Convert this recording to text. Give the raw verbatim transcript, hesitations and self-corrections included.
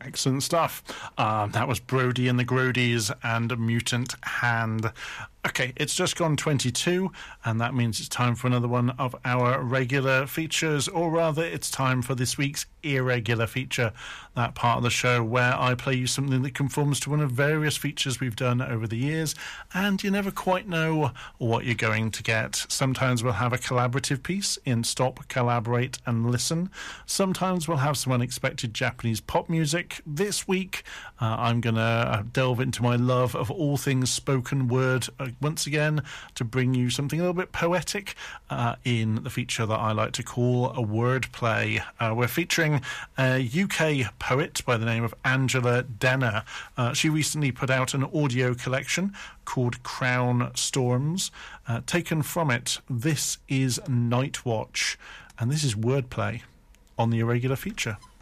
Excellent stuff. Um, that was Brody and the Grodies and Mutant Hand. Okay, it's just gone twenty-two, and that means it's time for another one of our regular features, or rather, it's time for this week's irregular feature, that part of the show where I play you something that conforms to one of various features we've done over the years, and you never quite know what you're going to get. Sometimes we'll have a collaborative piece in Stop, Collaborate and Listen. Sometimes we'll have some unexpected Japanese pop music. This week, uh, I'm going to delve into my love of all things spoken word uh, once again to bring you something a little bit poetic uh, in the feature that I like to call a wordplay. Uh, we're featuring a U K poet by the name of Angela Denner. Uh, she recently put out an audio collection called Crown Storms. Uh, taken from it, this is Night Watch, and this is wordplay on the irregular feature.